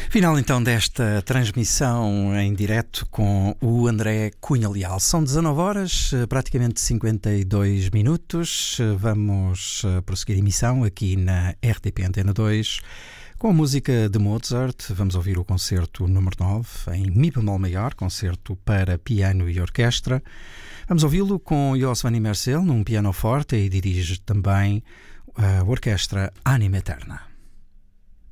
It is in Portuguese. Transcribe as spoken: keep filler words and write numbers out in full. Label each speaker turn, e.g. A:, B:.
A: Final então desta transmissão em direto com o André Cunha Leal. São dezanove horas, praticamente cinquenta e dois minutos. Vamos prosseguir a emissão aqui na R T P Antena dois com a música de Mozart. Vamos ouvir o concerto número nove em Mi bemol maior, concerto para piano e orquestra. Vamos ouvi-lo com Josvani Mercel num piano forte e dirige também a orquestra Anima Eterna.